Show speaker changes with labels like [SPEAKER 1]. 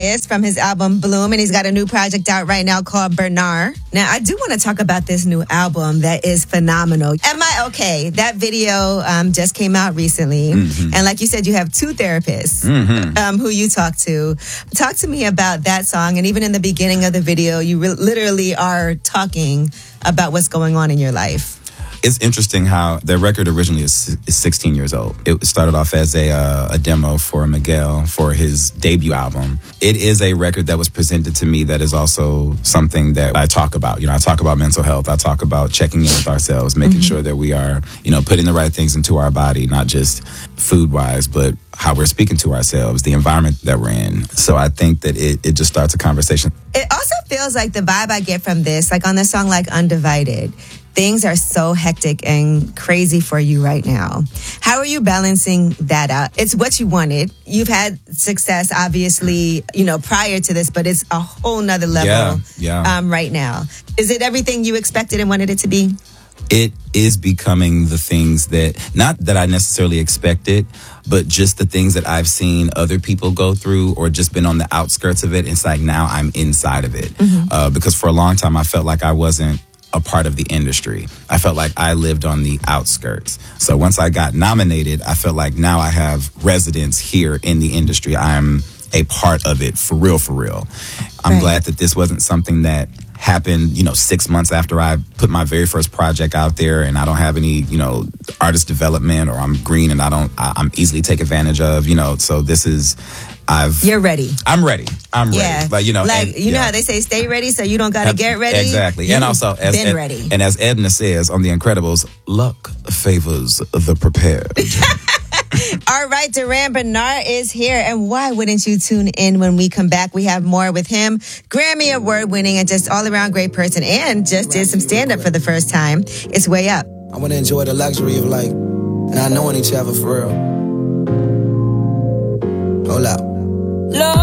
[SPEAKER 1] artist from his album Bloom, and he's got a new project out right now called Bernard. Now, I do want to talk about this new album that is phenomenal. Am I okay? That video just came out recently, and like you said, you have two therapists who you talk to. Talk to me about that song, and even in the beginning of the video, you literally are talking about what's going on in your life.
[SPEAKER 2] It's interesting how the record originally is 16 years old. It started off as a demo for Miguel for his debut album. It is a record that was presented to me that is also something that I talk about. You know, I talk about mental health. I talk about checking in with ourselves, making sure that we are, you know, putting the right things into our body, not just food-wise, but how we're speaking to ourselves, the environment that we're in. So I think that it just starts a conversation.
[SPEAKER 1] It also feels like the vibe I get from this, like on the song like Undivided, things are so hectic and crazy for you right now. How are you balancing that out? It's what you wanted. You've had success, obviously, you know, prior to this, but it's a whole nother level right now. Is it everything you expected and wanted it to be?
[SPEAKER 2] It is becoming the things that, not that I necessarily expected, but just the things that I've seen other people go through or just been on the outskirts of it. It's like now I'm inside of it. Because for a long time, I felt like I wasn't a part of the industry. I felt like I lived on the outskirts. So once I got nominated, I felt like now I have residence here in the industry. I'm a part of it for real, for real. I'm glad that this wasn't something that happened, you know, 6 months after I put my very first project out there and I don't have any, you know, artist development, or I'm green and I'm easily take advantage of, you know, so this is,
[SPEAKER 1] You're ready.
[SPEAKER 2] I'm ready. I'm ready. But, you know,
[SPEAKER 1] know how they say stay ready so you don't got to get ready?
[SPEAKER 2] Exactly. And also,
[SPEAKER 1] ready.
[SPEAKER 2] And as Edna says on The Incredibles, luck favors the prepared.
[SPEAKER 1] All right, Durand Bernard is here, and why wouldn't you tune in when we come back? We have more with him. Grammy Award winning and just all around great person, and just did some stand up for the first time. It's Way Up.
[SPEAKER 3] I want to enjoy the luxury of like not knowing each other for real. Hold up.